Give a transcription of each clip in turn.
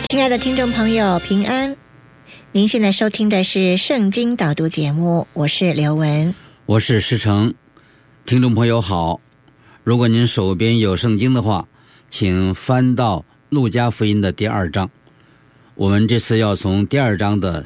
亲爱的听众朋友，平安！您现在收听的是圣经导读节目，我是刘文， 我是施成。听众朋友好，如果您手边有圣经的话，请翻到路加福音的第2章。我们这次要从第2章的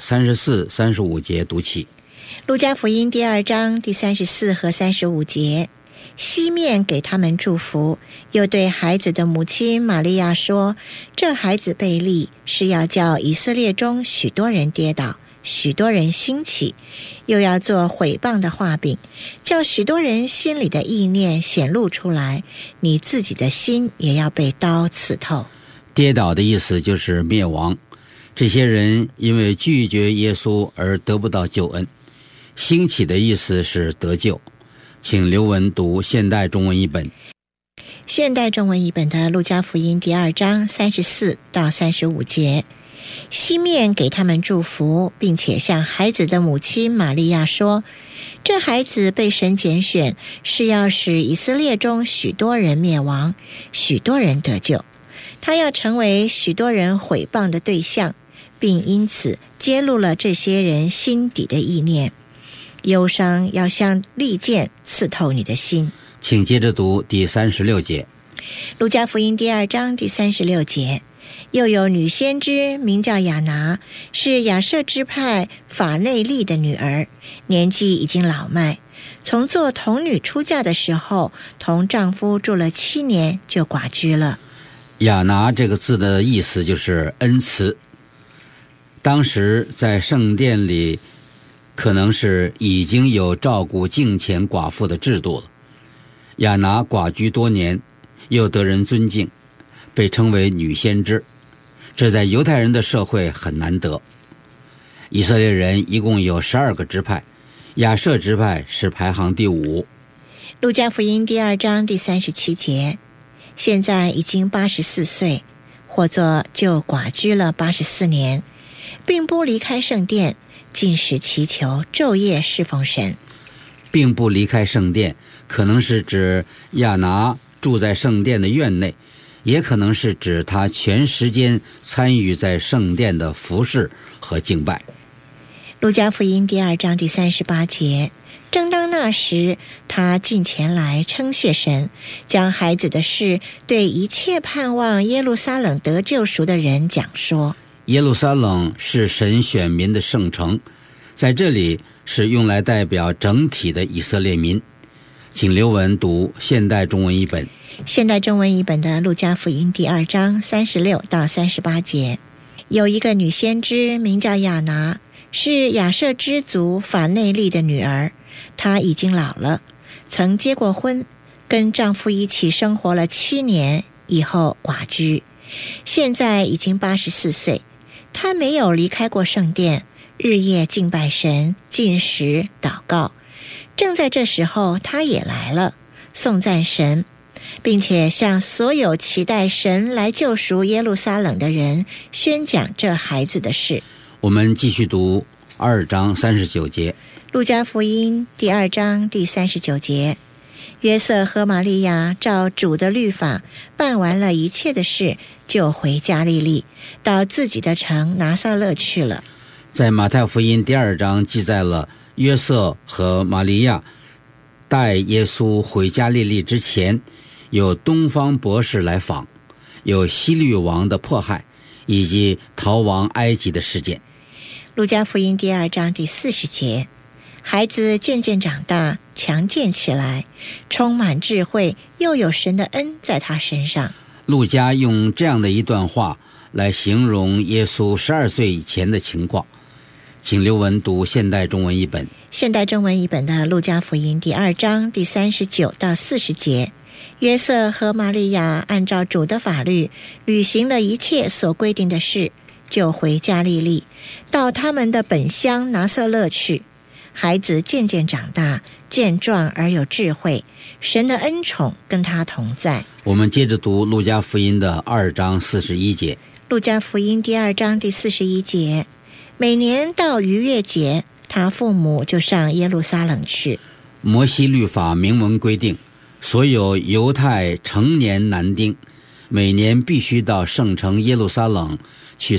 34、35节读起。 路加福音第2章第34和35节，西面给他们祝福，又对孩子的母亲玛利亚说，这孩子被立是要叫以色列中许多人跌倒，许多人兴起，又要做毁谤的画饼，叫许多人心里的意念显露出来，你自己的心也要被刀刺透。 跌倒的意思就是灭亡，这些人因为拒绝耶稣而得不到救恩。兴起的意思是得救。请刘文读现代中文译本。 现代中文译本的路加福音第2章34到35节，西面给他们祝福，并且向孩子的母亲玛利亚说，这孩子被神拣选，是要使以色列中许多人灭亡，许多人得救。他要成为许多人毁谤的对象，并因此揭露了这些人心底的意念。忧伤要像利剑刺透你的心。 请接着读第36节。 路加福音第2章第36节，又有女先知名叫亚拿，是亚设支派法内利的女儿，年纪已经老迈，从做童女出嫁的时候，同丈夫住了7年就寡居了。 亚拿这个字的意思就是恩慈。当时在圣殿里可能是已经有照顾敬虔寡妇的制度了。亚拿寡居多年，又得人尊敬，被称为女先知，这在犹太人的社会很难得。以色列人一共有12个支派，亚设支派是排行第5。 路加福音第2章第37节，现在已经84岁，或作就寡居了84年，并不离开圣殿，禁食祈求，昼夜侍奉神。 并不离开圣殿，可能是指亚拿住在圣殿的院内，也可能是指他全时间参与在圣殿的服事和敬拜。 路加福音第2章第38节，正当那时，他近前来称谢神，将孩子的事对一切盼望耶路撒冷得救赎的人讲说。 耶路撒冷是神选民的圣城，在这里是用来代表整体的以色列民。请刘文读现代中文译本。 现代中文译本的路加福音第2章36到38节，有一个女先知名叫亚拿，是亚设支族法内利的女儿，她已经老了，曾结过婚，跟丈夫一起生活了7年，以后寡居，现在已经84岁。她没有离开过圣殿，日夜敬拜神，禁食祷告。正在这时候，她也来了，颂赞神，并且向所有期待神来救赎耶路撒冷的人宣讲这孩子的事。 我们继续读2章39节。 路加福音第2章第39节，约瑟和玛利亚照主的律法办完了一切的事，就回加利利，到自己的城拿撒勒去了。 在马太福音第2章记载了约瑟和玛利亚带耶稣回加利利之前，有东方博士来访，有希律王的迫害，以及逃亡埃及的事件。 路加福音第2章第40节，孩子渐渐长大，强健起来，充满智慧，又有神的恩在他身上。 路加用这样的一段话来形容耶稣12岁以前的情况。请刘文读现代中文译本。 现代中文译本的路加福音第2章第39到40节，约瑟和玛利亚按照主的法律履行了一切所规定的事，就回加利利，到他们的本乡拿撒勒去。孩子渐渐长大，健壮而有智慧，神的恩宠跟他同在。 我们接着读路加福音的2章41节。 路加福音第2章第41节，每年到逾越节，他父母就上耶路撒冷去。 摩西律法明文规定，所有犹太成年男丁每年必须到圣城耶路撒冷去